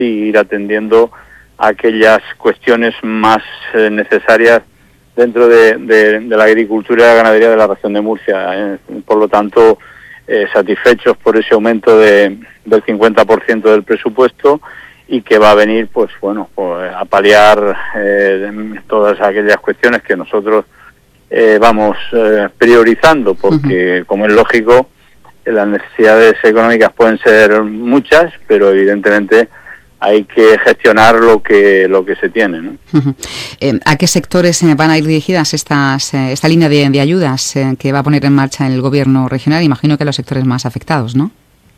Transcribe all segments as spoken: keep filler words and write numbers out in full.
y ir atendiendo a aquellas cuestiones más eh, necesarias dentro de, de, de la agricultura y la ganadería de la región de Murcia. Eh. Por lo tanto, eh, satisfechos por ese aumento de, del cincuenta por ciento del presupuesto, y que va a venir, pues bueno, pues, a paliar eh, todas aquellas cuestiones que nosotros eh, vamos eh, priorizando, porque uh-huh. como es lógico, las necesidades económicas pueden ser muchas, pero evidentemente hay que gestionar lo que lo que se tiene, ¿no? Uh-huh. Eh, ¿A qué sectores eh, van a ir dirigidas estas eh, esta línea de, de ayudas eh, que va a poner en marcha el gobierno regional? Imagino que a los sectores más afectados, ¿no?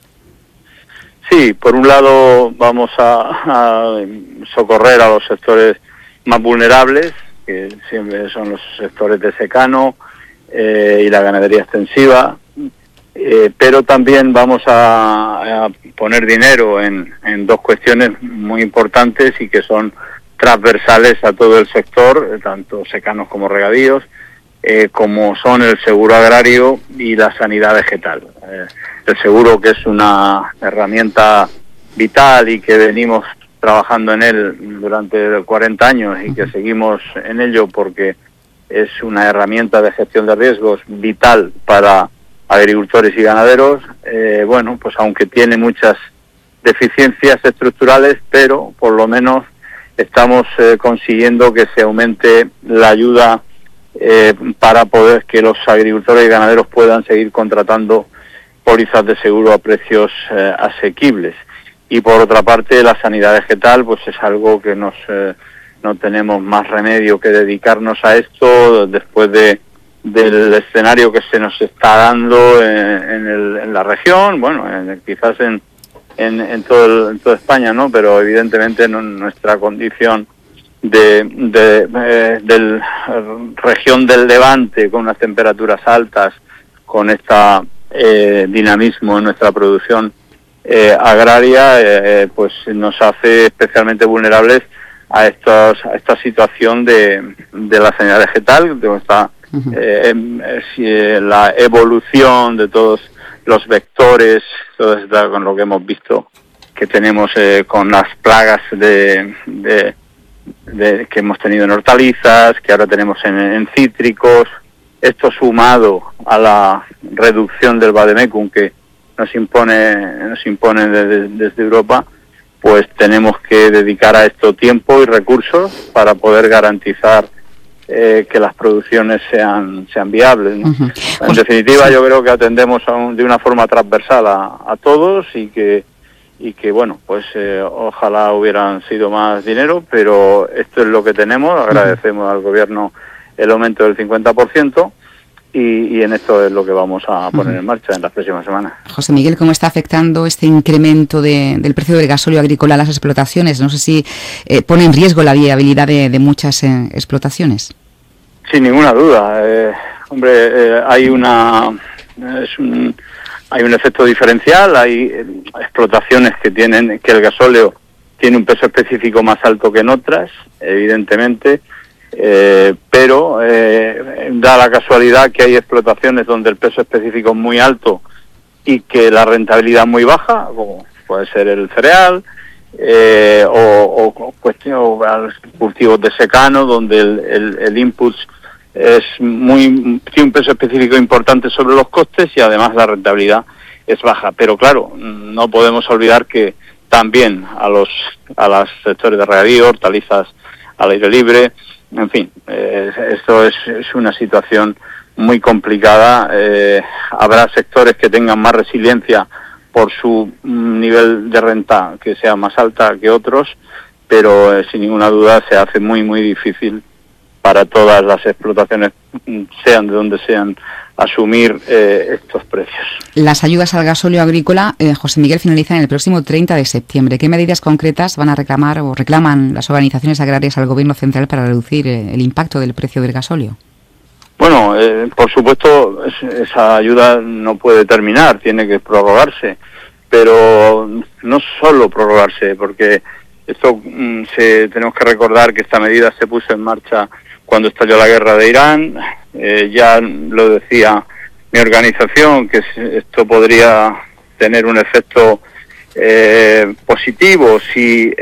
Sí, por un lado vamos a, a socorrer a los sectores más vulnerables, que siempre son los sectores de secano eh, y la ganadería extensiva, eh, pero también vamos a, a poner dinero en, en dos cuestiones muy importantes y que son transversales a todo el sector, tanto secanos como regadíos, eh, como son el seguro agrario y la sanidad vegetal. Eh, el seguro, que es una herramienta vital y que venimos trabajando en él durante cuarenta años y que seguimos en ello porque es una herramienta de gestión de riesgos vital para agricultores y ganaderos, eh, bueno, pues aunque tiene muchas deficiencias estructurales, pero por lo menos estamos eh, consiguiendo que se aumente la ayuda eh, para poder que los agricultores y ganaderos puedan seguir contratando pólizas de seguro a precios eh, asequibles. Y por otra parte, la sanidad vegetal, pues es algo que nos eh, no tenemos más remedio que dedicarnos a esto después de del escenario que se nos está dando en, en, el, en la región, bueno, en, quizás en, en, en, todo el, en toda España, ¿no? Pero evidentemente no, nuestra condición de, de, eh, del región del Levante, con unas temperaturas altas, con esta eh, dinamismo en nuestra producción eh, agraria, eh, pues nos hace especialmente vulnerables a, estos, a esta situación de, de la sanidad vegetal, de esta Uh-huh. Eh, eh, la evolución de todos los vectores, todo esto con lo que hemos visto que tenemos eh, con las plagas de, de, de que hemos tenido en hortalizas, que ahora tenemos en, en cítricos, esto sumado a la reducción del vademecum que nos impone nos impone desde, desde Europa, pues tenemos que dedicar a esto tiempo y recursos para poder garantizar Eh, que las producciones sean sean viables, ¿no? Uh-huh. En pues, definitiva, sí. Yo creo que atendemos a un, de una forma transversal a, a todos y que y que bueno, pues eh, ojalá hubieran sido más dinero, pero esto es lo que tenemos. Agradecemos uh-huh. al gobierno el aumento del cincuenta por ciento y, y en esto es lo que vamos a poner uh-huh. en marcha en las próximas semanas. José Miguel, ¿cómo está afectando este incremento de, del precio del gasóleo agrícola a las explotaciones? No sé si eh, pone en riesgo la viabilidad de, de muchas eh, explotaciones. Sin ninguna duda. Eh, hombre, eh, hay una es un, hay un efecto diferencial, hay eh, explotaciones que tienen que el gasóleo tiene un peso específico más alto que en otras, evidentemente. Eh, pero eh, da la casualidad que hay explotaciones donde el peso específico es muy alto y que la rentabilidad es muy baja, como puede ser el cereal, eh, o, o cuestión, cultivos de secano, donde el, el, el input es muy tiene un peso específico importante sobre los costes y además la rentabilidad es baja. Pero claro, no podemos olvidar que también a los a los sectores de regadío, hortalizas al aire libre, en fin, eh, esto es, es una situación muy complicada. Eh, habrá sectores que tengan más resiliencia por su nivel de renta que sea más alta que otros, pero eh, sin ninguna duda se hace muy muy difícil para todas las explotaciones, sean de donde sean, asumir eh, estos precios. Las ayudas al gasóleo agrícola, eh, José Miguel, finalizan el próximo treinta de septiembre. ¿Qué medidas concretas van a reclamar o reclaman las organizaciones agrarias al Gobierno central para reducir eh, el impacto del precio del gasóleo? Bueno, eh, por supuesto, es, esa ayuda no puede terminar, tiene que prorrogarse, pero no solo prorrogarse, porque esto mm, se, tenemos que recordar que esta medida se puso en marcha cuando estalló la guerra de Irán. Eh, ya lo decía mi organización, que esto podría tener un efecto eh, positivos y